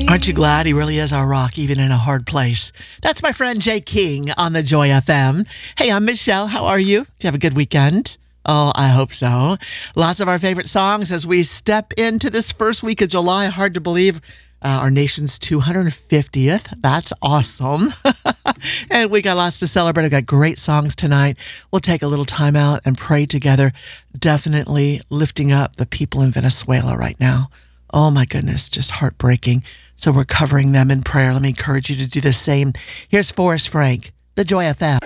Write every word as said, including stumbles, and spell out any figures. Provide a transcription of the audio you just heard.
Aren't you glad he really is our rock, even in a hard place? That's my friend Jay King on the Joy F M. Hey, I'm Michelle. How are you? Did you have a good weekend? Oh, I hope so. Lots of our favorite songs as we step into this first week of July. Hard to believe. Uh, our nation's two hundred fiftieth. That's awesome. And we got lots to celebrate. I've got great songs tonight. We'll take a little time out and pray together. Definitely lifting up the people in Venezuela right now. Oh my goodness, just heartbreaking. So we're covering them in prayer. Let me encourage you to do the same. Here's Forrest Frank, the Joy F M.